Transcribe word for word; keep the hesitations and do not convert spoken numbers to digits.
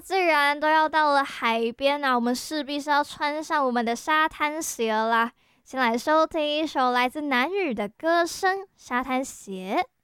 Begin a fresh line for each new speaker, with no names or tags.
既然都要到了海边啊，我们势必是要穿上我们的沙滩鞋啦。先来收听一首来自南语的歌声《沙滩鞋》。